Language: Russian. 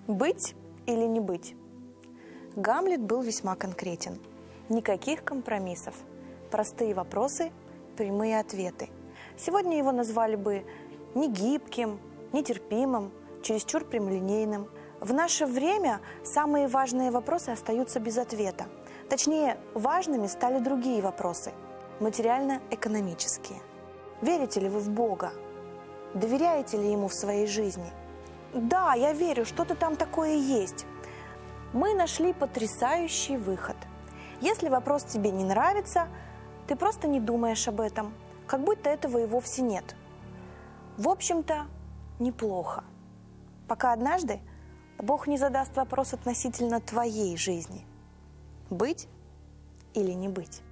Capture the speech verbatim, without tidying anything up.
Быть или не быть? Гамлет был весьма конкретен. Никаких компромиссов. Простые вопросы, прямые ответы. Сегодня его назвали бы негибким, нетерпимым, чересчур прямолинейным. В наше время самые важные вопросы остаются без ответа. Точнее, важными стали другие вопросы, материально-экономические. Верите ли вы в Бога? Доверяете ли Ему в своей жизни? Да, я верю, что-то там такое есть. Мы нашли потрясающий выход. Если вопрос тебе не нравится, ты просто не думаешь об этом, как будто этого и вовсе нет. В общем-то, неплохо. Пока однажды Бог не задаст вопрос относительно твоей жизни. Быть или не быть?